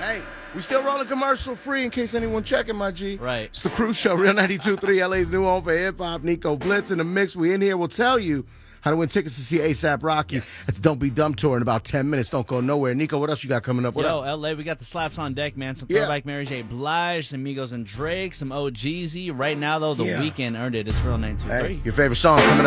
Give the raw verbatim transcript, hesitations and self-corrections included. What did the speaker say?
Hey, we still rolling commercial free in case anyone checking, my G. Right. It's the Cruise Show, Real ninety-two point three, L A's new home for hip-hop. Nico Blitz in the mix. We in here. We'll tell you how to win tickets to see ASAP Rocky Yes. at the Don't Be Dumb tour in about ten minutes. Don't go nowhere. Nico, what else you got coming up? What Yo, up? L A, we got the slaps on deck, man. Some Yeah. throwback Mary J. Blige, some Migos and Drake, some O Jeezy. Right now, though, The Yeah. Weeknd earned it. It's Real ninety-two point three. Hey, your favorite song coming up.